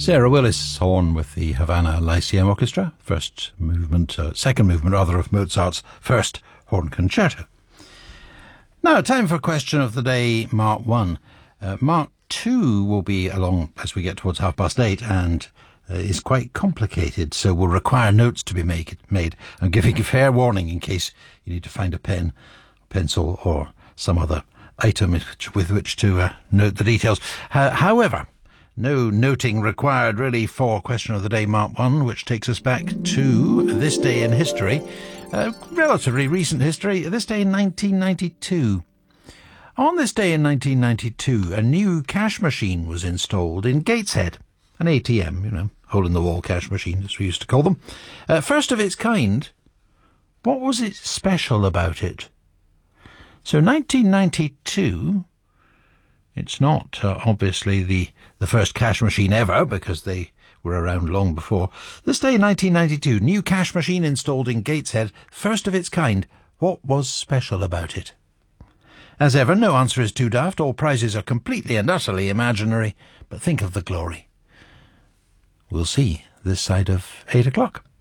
Sarah Willis horn with the Havana Lyceum Orchestra, second movement of Mozart's first horn concerto. Now, time for question of the day, Mark 1. Mark 2 will be along as we get towards 8:30 and is quite complicated, so will require notes to be made. I'm giving a fair warning in case you need to find a pen, pencil, or some other item with which to note the details. However, no noting required really for question of the day, Mark 1, which takes us back to this day in history, relatively recent history, this day in 1992. On this day in 1992, a new cash machine was installed in Gateshead, an ATM, hole-in-the-wall cash machine, as we used to call them. First of its kind. What was it special about it? So 1992... It's not, obviously, the first cash machine ever, because they were around long before. This day, 1992, new cash machine installed in Gateshead, first of its kind. What was special about it? As ever, no answer is too daft. All prizes are completely and utterly imaginary, but think of the glory. We'll see this side of 8 o'clock.